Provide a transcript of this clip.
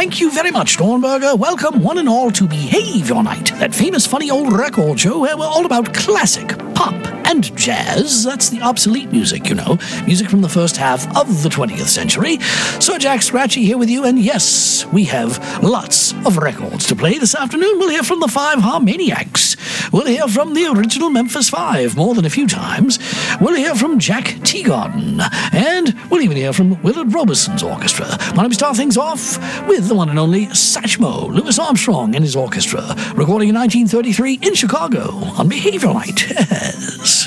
Thank you very much, Dornberger. Welcome, one and all, to Behavior Night, that famous funny old record show where we're all about classic, pop, and jazz. That's the obsolete music, you know. Music from the first half of the 20th century. Sir Jack Scratchy here with you, and yes, we have lots of records to play this afternoon. We'll hear from the Five Harmoniacs. We'll hear from the original Memphis Five more than a few times. We'll hear from Jack Teagarden, and we'll even hear from Willard Robeson's orchestra. Why don't we start things off with the one and only Satchmo, Louis Armstrong and his orchestra, recording in 1933 in Chicago on Behavior Night. Yes.